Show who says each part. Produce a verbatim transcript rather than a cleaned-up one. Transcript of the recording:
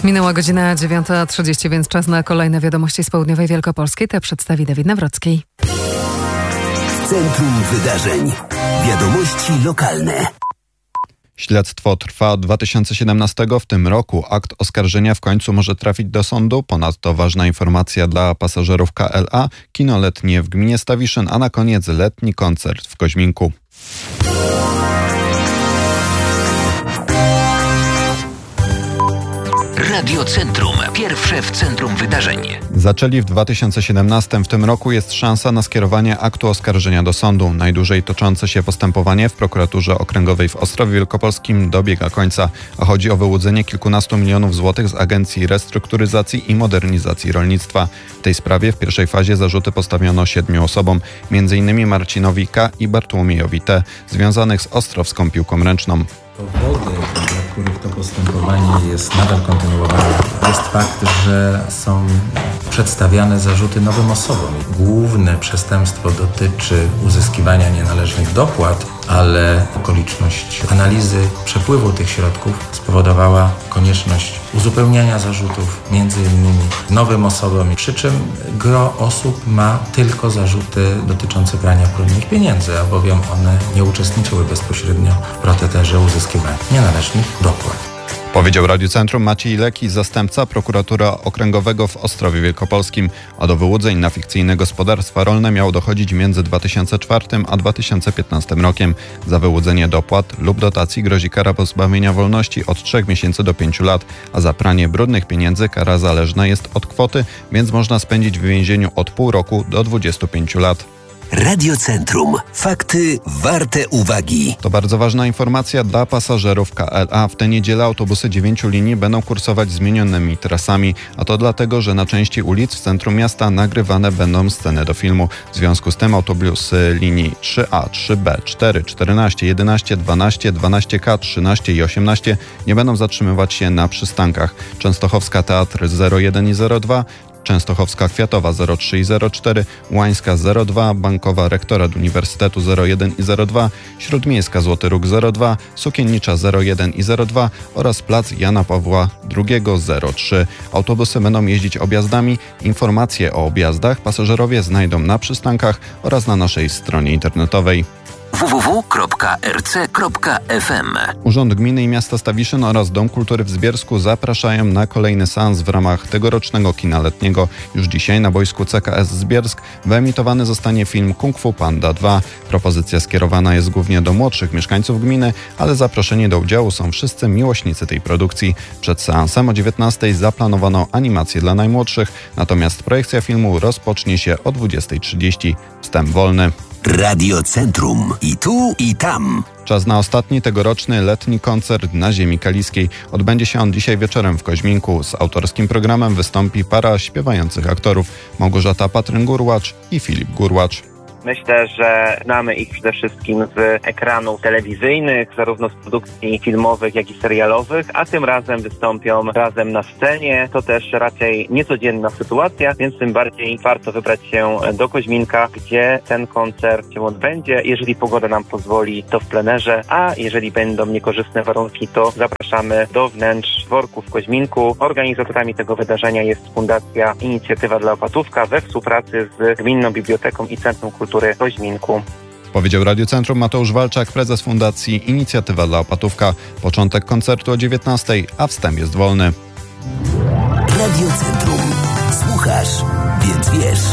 Speaker 1: Minęła godzina dziewiąta trzydzieści, więc czas na kolejne wiadomości z południowej Wielkopolski. Te przedstawi Dawid Nawrocki.
Speaker 2: W centrum wydarzeń. Wiadomości lokalne.
Speaker 3: Śledztwo trwa od dwa tysiące siedemnastego. W tym roku akt oskarżenia w końcu może trafić do sądu. Ponadto ważna informacja dla pasażerów K L A. Kino letnie w gminie Stawiszyn, a na koniec letni koncert w Koźminku.
Speaker 2: Radio Centrum. Pierwsze w centrum wydarzeń.
Speaker 3: Zaczęli w dwa tysiące siedemnastym. W tym roku jest szansa na skierowanie aktu oskarżenia do sądu. Najdłużej toczące się postępowanie w prokuraturze okręgowej w Ostrowie Wielkopolskim dobiega końca, a chodzi o wyłudzenie kilkunastu milionów złotych z Agencji Restrukturyzacji i Modernizacji Rolnictwa. W tej sprawie w pierwszej fazie zarzuty postawiono siedmiu osobom, między innymi Marcinowi K. i Bartłomiejowi T., związanych z ostrowską piłką ręczną.
Speaker 4: Powody, dla których to postępowanie jest nadal kontynuowane, jest fakt, że są przedstawiane zarzuty nowym osobom. Główne przestępstwo dotyczy uzyskiwania nienależnych dopłat, ale okoliczność analizy przepływu tych środków spowodowała konieczność uzupełniania zarzutów między innymi nowym osobom, przy czym gro osób ma tylko zarzuty dotyczące prania brudnych pieniędzy, albowiem one nie uczestniczyły bezpośrednio w procesie uzyskiwania nienależnych dopłat.
Speaker 3: Powiedział Radiu Centrum Maciej Leki, zastępca prokuratora okręgowego w Ostrowie Wielkopolskim. A do wyłudzeń na fikcyjne gospodarstwa rolne miało dochodzić między dwa tysiące czwartym a dwa tysiące piętnastym rokiem. Za wyłudzenie dopłat lub dotacji grozi kara pozbawienia wolności od trzech miesięcy do pięciu lat, a za pranie brudnych pieniędzy kara zależna jest od kwoty, więc można spędzić w więzieniu od pół roku do dwudziestu pięciu lat.
Speaker 2: Radio Centrum. Fakty warte uwagi.
Speaker 3: To bardzo ważna informacja dla pasażerów K L A. W tę niedzielę autobusy dziewięciu linii będą kursować zmienionymi trasami, a to dlatego, że na części ulic w centrum miasta nagrywane będą sceny do filmu. W związku z tym autobusy linii trzy A, trzy B, cztery, czternaście, jedenaście, dwanaście, dwanaście K, trzynaście i osiemnaście nie będą zatrzymywać się na przystankach. Częstochowska Teatr zero jeden i zero dwa, Częstochowska Kwiatowa zero trzy i zero cztery, Łańska zero dwa, Bankowa Rektorat Uniwersytetu zero jeden i zero dwa, Śródmiejska Złoty Róg zero dwa, Sukiennicza zero jeden i zero dwa oraz Plac Jana Pawła drugiego zero trzy. Autobusy będą jeździć objazdami. Informacje o objazdach pasażerowie znajdą na przystankach oraz na naszej stronie internetowej.
Speaker 2: w w w kropka r c kropka f m.
Speaker 3: Urząd Gminy i Miasta Stawiszyn oraz Dom Kultury w Zbiersku zapraszają na kolejny seans w ramach tegorocznego kina letniego. Już dzisiaj na boisku C K S Zbiersk wyemitowany zostanie film Kung Fu Panda dwa. Propozycja skierowana jest głównie do młodszych mieszkańców gminy, ale zaproszeni do udziału są wszyscy miłośnicy tej produkcji. Przed seansem o dziewiętnastej zaplanowano animację dla najmłodszych, natomiast projekcja filmu rozpocznie się o dwudziestej trzydzieści. Wstęp wolny.
Speaker 2: Radio Centrum. I tu, i tam.
Speaker 3: Czas na ostatni tegoroczny letni koncert na ziemi kaliskiej. Odbędzie się on dzisiaj wieczorem w Koźminku. Z autorskim programem wystąpi para śpiewających aktorów Małgorzata Patryn-Gurłacz i Filip Gurłacz.
Speaker 5: Myślę, że znamy ich przede wszystkim z ekranów telewizyjnych, zarówno z produkcji filmowych, jak i serialowych, a tym razem wystąpią razem na scenie. To też raczej niecodzienna sytuacja, więc tym bardziej warto wybrać się do Koźminka, gdzie ten koncert się odbędzie. Jeżeli pogoda nam pozwoli, to w plenerze, a jeżeli będą niekorzystne warunki, to zapraszamy do wnętrz dworku w Koźminku. Organizatorami tego wydarzenia jest Fundacja Inicjatywa dla Opatówka we współpracy z Gminną Biblioteką i Centrum Kultury Koźminku.
Speaker 3: Powiedział Radiu Centrum Mateusz Walczak, prezes Fundacji Inicjatywa dla Opatówka. Początek koncertu o dziewiętnastej, a wstęp jest wolny.
Speaker 2: Radio Centrum. Słuchasz, więc wiesz.